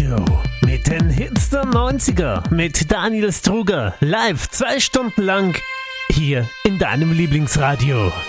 Radio mit den Hits der 90er mit Daniel Struger live 2 Stunden lang hier in deinem Lieblingsradio.